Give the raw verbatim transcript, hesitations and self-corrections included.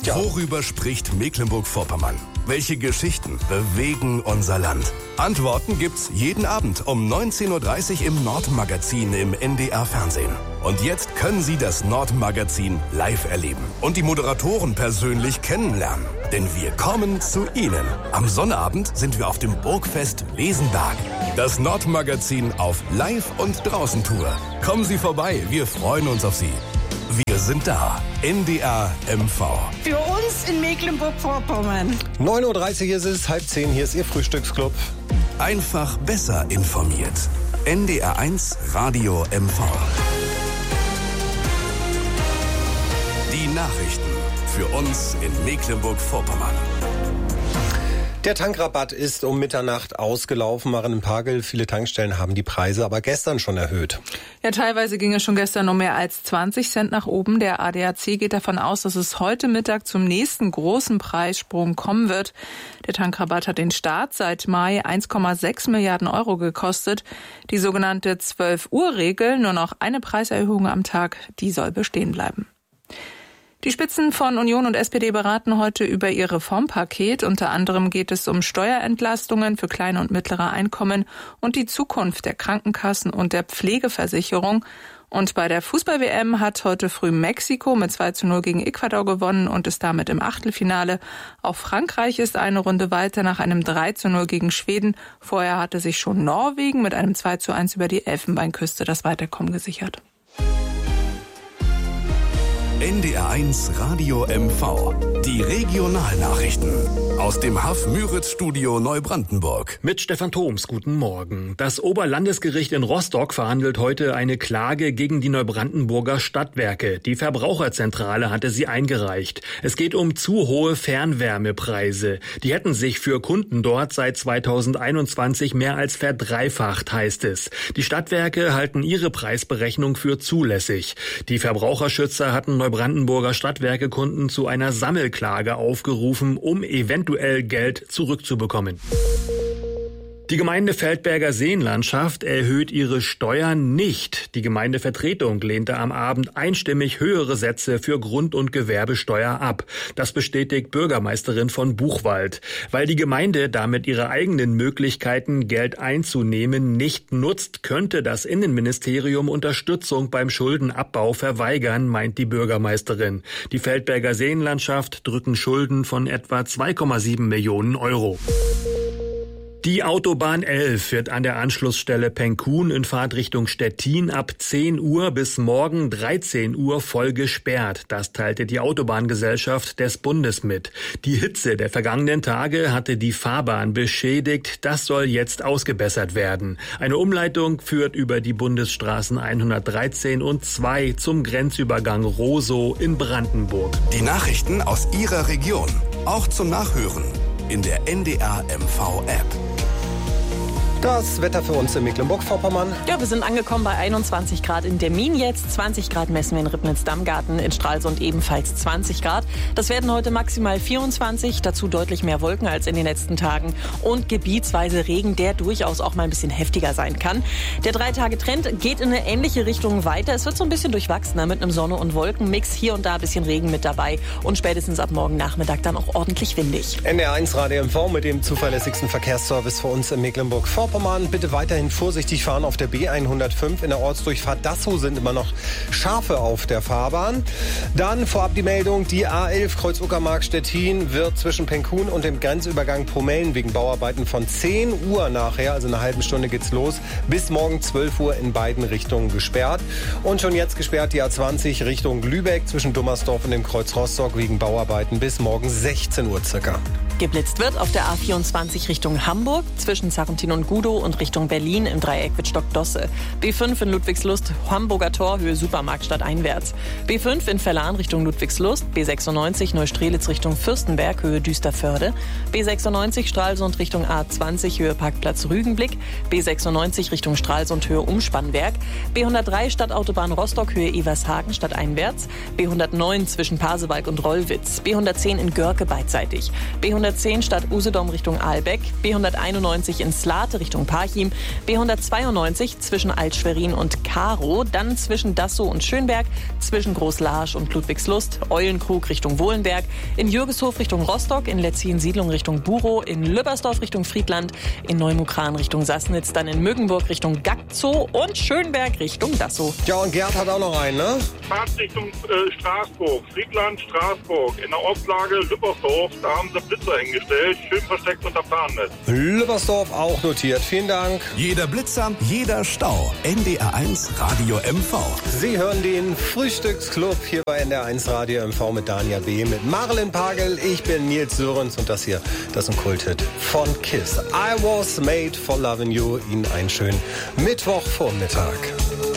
Ja. Worüber spricht Mecklenburg-Vorpommern? Welche Geschichten bewegen unser Land? Antworten gibt's jeden Abend um neunzehn Uhr dreißig im Nordmagazin im N D R-Fernsehen. Und jetzt können Sie das Nordmagazin live erleben und die Moderatoren persönlich kennenlernen. Denn wir kommen zu Ihnen. Am Sonnabend sind wir auf dem Burgfest Wesenberg. Das Nordmagazin auf Live- und Draußen-Tour. Kommen Sie vorbei, wir freuen uns auf Sie. Wir sind da. N D R M V. Für uns in Mecklenburg-Vorpommern. neun Uhr dreißig ist es, halb zehn, hier ist Ihr Frühstücksclub. Einfach besser informiert. N D R eins Radio M V. Die Nachrichten für uns in Mecklenburg-Vorpommern. Der Tankrabatt ist um Mitternacht ausgelaufen. Marienpagel, viele Tankstellen haben die Preise aber gestern schon erhöht. Ja, teilweise ging es schon gestern um mehr als zwanzig Cent nach oben. Der A D A C geht davon aus, dass es heute Mittag zum nächsten großen Preissprung kommen wird. Der Tankrabatt hat den Staat seit Mai eins Komma sechs Milliarden Euro gekostet. Die sogenannte zwölf Uhr Regel, nur noch eine Preiserhöhung am Tag, die soll bestehen bleiben. Die Spitzen von Union und S P D beraten heute über ihr Reformpaket. Unter anderem geht es um Steuerentlastungen für kleine und mittlere Einkommen und die Zukunft der Krankenkassen und der Pflegeversicherung. Und bei der Fußball-W M hat heute früh Mexiko mit zwei zu null gegen Ecuador gewonnen und ist damit im Achtelfinale. Auch Frankreich ist eine Runde weiter nach einem drei zu null gegen Schweden. Vorher hatte sich schon Norwegen mit einem zwei zu eins über die Elfenbeinküste das Weiterkommen gesichert. N D R eins Radio M V. Die Regionalnachrichten aus dem Haff-Müritz-Studio Neubrandenburg. Mit Stefan Thoms, guten Morgen. Das Oberlandesgericht in Rostock verhandelt heute eine Klage gegen die Neubrandenburger Stadtwerke. Die Verbraucherzentrale hatte sie eingereicht. Es geht um zu hohe Fernwärmepreise. Die hätten sich für Kunden dort seit zweitausendeinundzwanzig mehr als verdreifacht, heißt es. Die Stadtwerke halten ihre Preisberechnung für zulässig. Die Verbraucherschützer hatten Neubrandenburger Stadtwerke-Kunden zu einer Sammelklage aufgerufen, um eventuell Geld zurückzubekommen. Die Gemeinde Feldberger Seenlandschaft erhöht ihre Steuern nicht. Die Gemeindevertretung lehnte am Abend einstimmig höhere Sätze für Grund- und Gewerbesteuer ab. Das bestätigt Bürgermeisterin von Buchwald. Weil die Gemeinde damit ihre eigenen Möglichkeiten, Geld einzunehmen, nicht nutzt, könnte das Innenministerium Unterstützung beim Schuldenabbau verweigern, meint die Bürgermeisterin. Die Feldberger Seenlandschaft drücken Schulden von etwa zwei Komma sieben Millionen Euro. Die Autobahn elf wird an der Anschlussstelle Penkun in Fahrtrichtung Stettin ab zehn Uhr bis morgen dreizehn Uhr voll gesperrt. Das teilte die Autobahngesellschaft des Bundes mit. Die Hitze der vergangenen Tage hatte die Fahrbahn beschädigt. Das soll jetzt ausgebessert werden. Eine Umleitung führt über die Bundesstraßen hundertdreizehn und zwei zum Grenzübergang Rosow in Brandenburg. Die Nachrichten aus Ihrer Region, auch zum Nachhören in der N D R M V-App. Das Wetter für uns in Mecklenburg-Vorpommern. Ja, wir sind angekommen bei einundzwanzig Grad in Demmin jetzt. zwanzig Grad messen wir in Ribnitz-Dammgarten, in Stralsund ebenfalls zwanzig Grad. Das werden heute maximal vierundzwanzig, dazu deutlich mehr Wolken als in den letzten Tagen. Und gebietsweise Regen, der durchaus auch mal ein bisschen heftiger sein kann. Der Drei-Tage-Trend geht in eine ähnliche Richtung weiter. Es wird so ein bisschen durchwachsener mit einem Sonne- und Wolkenmix. Hier und da ein bisschen Regen mit dabei. Und spätestens ab morgen Nachmittag dann auch ordentlich windig. N D R eins Radio M V mit dem zuverlässigsten Verkehrsservice für uns in Mecklenburg-Vorpommern. Bitte weiterhin vorsichtig fahren auf der B hundertfünf. In der Ortsdurchfahrt Dassow sind immer noch Schafe auf der Fahrbahn. Dann vorab die Meldung, die A elf Kreuz-Uckermark-Stettin wird zwischen Penkun und dem Grenzübergang Promellen wegen Bauarbeiten von zehn Uhr nachher, also eine halbe Stunde geht's los, bis morgen zwölf Uhr in beiden Richtungen gesperrt. Und schon jetzt gesperrt die A zwanzig Richtung Lübeck zwischen Dummersdorf und dem Kreuz Rostock wegen Bauarbeiten bis morgen sechzehn Uhr circa. Geblitzt wird auf der A vierundzwanzig Richtung Hamburg, zwischen Sarrentin und Gudow und Richtung Berlin im Dreieck Wittstock-Dosse. B fünf in Ludwigslust, Hamburger Tor, Höhe Supermarktstadt einwärts. B fünf in Verlan Richtung Ludwigslust, B sechsundneunzig Neustrelitz Richtung Fürstenberg, Höhe Düsterförde. B sechsundneunzig Stralsund Richtung A zwanzig, Höhe Parkplatz Rügenblick. B sechsundneunzig Richtung Stralsund, Höhe Umspannwerk. B hundertdrei Stadtautobahn Rostock, Höhe Evershagen, stadteinwärts. B hundertneun zwischen Pasewalk und Rollwitz. B hundertzehn in Görke beidseitig. B hundertzehn hundertzehn Stadt-Usedom Richtung Ahlbeck, B hunderteinundneunzig in Slate Richtung Parchim, B hundertzweiundneunzig zwischen Alt-Schwerin und Karow, dann zwischen Dassow und Schönberg, zwischen Großlaasch und Ludwigslust, Eulenkrug Richtung Wohlenberg, in Jürgeshof Richtung Rostock, in Letzin-Siedlung Richtung Burow, in Lübbersdorf Richtung Friedland, in Neumukran Richtung Sassnitz, dann in Müggenburg Richtung Gagzow und Schönberg Richtung Dassow. Ja, und Gerd hat auch noch einen, ne? Fahrt Richtung äh, Straßburg, Friedland, Straßburg. In der Ortslage Lübbersdorf, da haben sie Blitzer hingestellt, schön versteckt unter Fahndnetz. Lübbersdorf auch notiert. Vielen Dank. Jeder Blitzer, jeder Stau. N D R eins Radio M V. Sie hören den Frühstücksclub hier bei N D R eins Radio M V mit Dania B., mit Marilyn Pagel. Ich bin Nils Sörens und das hier, das ist ein Kulthit von KISS. I was made for loving you. Ihnen einen schönen Mittwochvormittag.